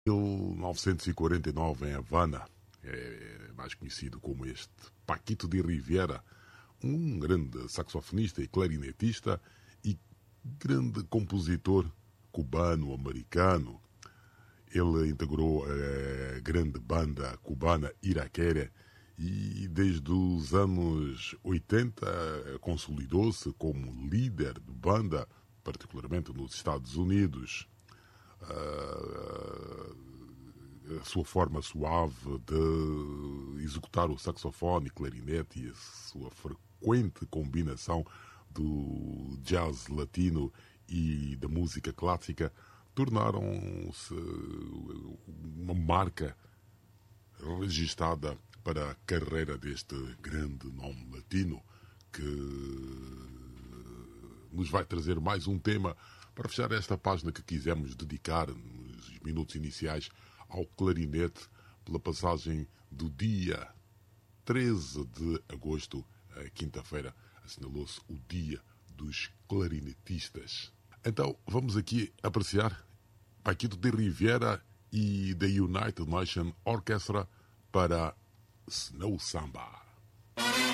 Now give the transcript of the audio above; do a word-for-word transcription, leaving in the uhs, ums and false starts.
mil novecentos e quarenta e nove, em Havana, é mais conhecido como este Paquito de Rivera, um grande saxofonista e clarinetista e grande compositor cubano-americano. Ele integrou a grande banda cubana Iraquere e desde os anos oitenta consolidou-se como líder de banda, particularmente nos Estados Unidos. A sua forma suave de executar o saxofone, clarinete e a sua frequente combinação do jazz latino e da música clássica tornaram-se uma marca registada para a carreira deste grande nome latino, que nos vai trazer mais um tema para fechar esta página que quisemos dedicar nos minutos iniciais ao clarinete, pela passagem do dia treze de agosto, a quinta-feira, assinalou-se o Dia dos Clarinetistas. Então vamos aqui apreciar Paquito de Rivera e da United Nation Orchestra para Snow Samba.